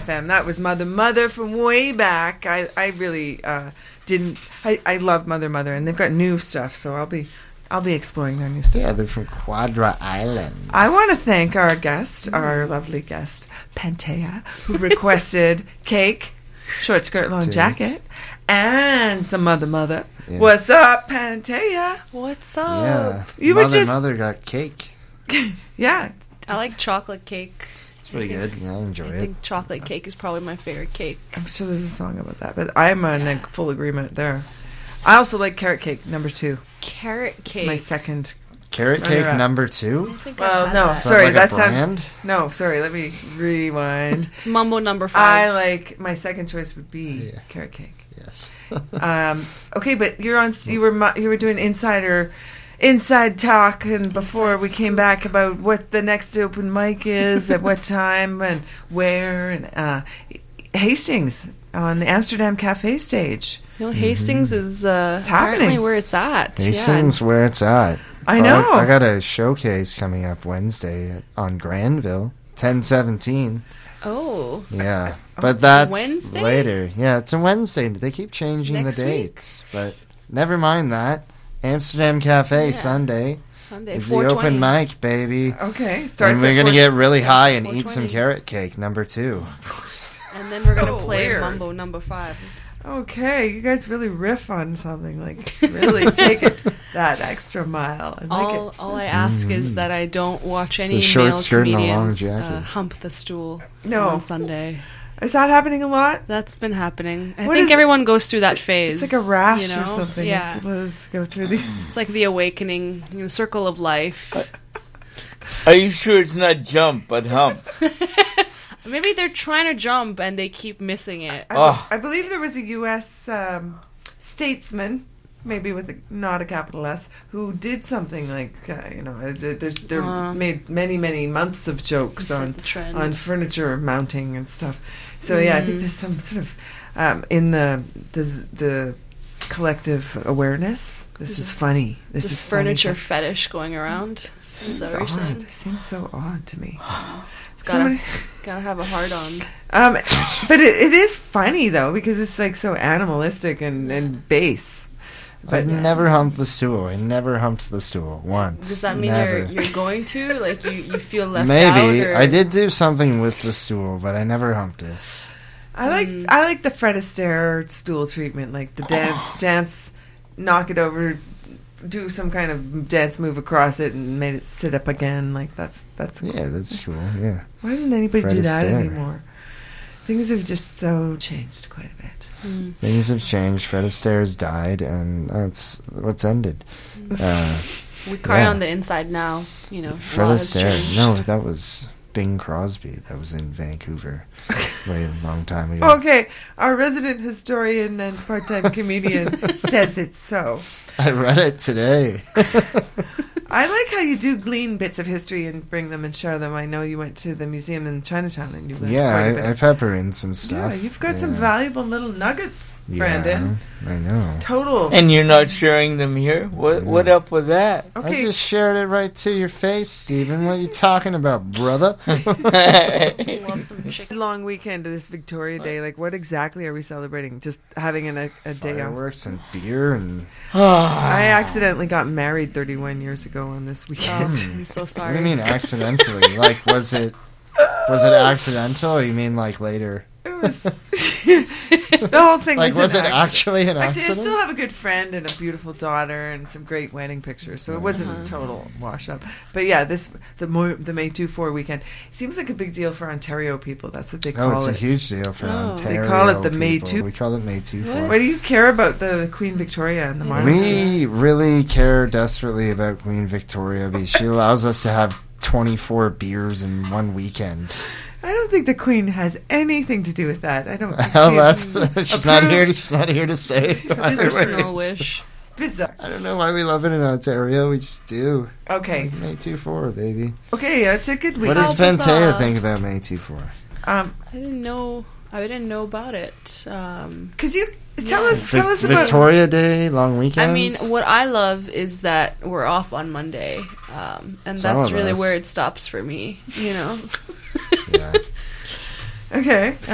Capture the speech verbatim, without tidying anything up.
F M. That was Mother Mother from way back. I, I really uh, didn't. I, I love Mother Mother, and they've got new stuff, so I'll be I'll be exploring their new stuff. Yeah, they're from Quadra Island. I want to thank our guest, our lovely guest, Pantea, who requested Cake, Short Skirt Long Cake. Jacket, and some Mother Mother. Yeah. What's up, Pantea? What's up? Yeah, You were Mother just- Mother got cake. Yeah. I like chocolate cake. It's pretty good. Yeah, I enjoy I it. think chocolate cake is probably my favorite cake. I'm sure there's a song about that, but I'm in like, full agreement there. I also like Carrot Cake, number two. Carrot It's cake. my second. Carrot Runner cake up. number I two. think Well, I've had no, that. Is that sorry, like a that sound- brand? No, sorry, let me rewind. It's Mumbo number I five. like, my second choice would be Yeah. Carrot Cake. Yes. Um, okay, but you're on. You were mu- you were doing insider, inside talk, and before Inside we came scoop. back about what the next open mic is, at what time, and where, and uh, Hastings on the Amsterdam Cafe stage. No, Hastings is uh, It's apparently happening. where it's at. Hastings, where it's at. I Oh, know. I, got a showcase coming up Wednesday at, on Granville, ten seventeen. Yeah. Oh, Yeah, but that's Wednesday? later. Yeah, it's a Wednesday. They keep changing Next the week? dates, but never mind that. Amsterdam Cafe Yeah. Sunday Sunday. is the open mic, baby. Okay, starts And we're at gonna four- get really high and eat some four twenty. carrot cake, number two. And then we're going So to play weird. Mumbo number five. Oops. Okay, you guys really riff on something, like really take it that extra mile. I like All, it. all I ask Mm. is that I don't watch It's any a short male skirt and a long comedians jacket. uh, hump the stool No. on Sunday. Is that happening a lot? That's been happening. I What think is- everyone goes through that phase. It's like a rash you know? or something. Yeah. People just go through the. It's like the awakening, you know, circle of life. Are you sure it's not jump, but hump? Maybe they're trying to jump and they keep missing it. I, Oh. I believe there was a U S um, statesman, maybe with a, not a capital S, who did something like uh, you know. uh, There's there Uh. made many many months of jokes Set on the trend. on furniture mounting and stuff. So yeah, I think Mm. there's some sort of um, in the the the collective awareness. This There's is a- funny. This There's is a furniture Funny. fetish going around. Is that what you're It's odd. saying? It seems so odd to me. It's gotta, Somebody- gotta have a hard on. Um, but it, it is funny though because it's like so animalistic and, and base. But I've never humped the stool. I never humped the stool once. Does that mean never. you're you're going to? Like you, you feel left Maybe out? Or? I did do something with the stool, but I never humped it. I like Mm. I like the Fred Astaire stool treatment, like the dance dance, knock it over, do some kind of dance move across it, and made it sit up again. Like that's that's cool. Yeah, that's cool. Yeah. Why doesn't anybody Fred do that Astaire. anymore? Things have just so changed quite a bit. Mm. Things have changed. Fred Astaire's died, and that's what's ended. Uh, We cry Yeah. on the inside now. You know, a Fred lot has Astaire. changed. No, that was Bing Crosby. That was in Vancouver, way a long time ago. Okay, our resident historian and part-time comedian says it's so. I read it today. I like how you do glean bits of history and bring them and share them. I know you went to the museum in Chinatown and you learned yeah, quite a bit. I, I pepper in some stuff. Yeah, you've got some Yeah. valuable little nuggets, Yeah, Brandon. I know. Total. And you're not sharing them here? What What up with that? I Okay, just shared it right to your face, Stephen. What are you talking about, brother? Love some chicken. long weekend to this Victoria Day. Like, what exactly are we celebrating? Just having an, a, a day off. Fireworks and beer and. I accidentally got married thirty-one years ago on this Oh, weekend. I'm so What sorry. do you mean accidentally? Like, was it was it accidental? Or you mean like later? It was the whole thing. Like, was, was an it accident. actually an Actually, I accident? still have a good friend and a beautiful daughter and some great wedding pictures, so it wasn't Uh-huh. a total wash up. But yeah, this the more the May two four weekend seems like a big deal for Ontario people. That's what they call Oh, it's it. a huge deal for Oh. Ontario. They call it the May people. two- We call it May two What? four. Why do you care about the Queen Victoria and the Yeah. monarchy? We really care desperately about Queen Victoria because she allows us to have twenty-four beers in one weekend. I don't think the Queen has anything to do with that. I don't. Think Well, she that's she's not approved. here. To, she's not here to say it. either Personal way. wish. bizarre. I don't know why we love it in Ontario. We just do. Okay, May two four, baby. okay, it's a good week. What does How bizarre. Pantea think about May two four? Um, I didn't know. I didn't know about it. Um, could you tell Yeah. us? Tell us about. Victoria Day, long weekend. I mean, what I love is that we're off on Monday, um, and Some that's of really us. where it stops for me. You know. Yeah. Okay.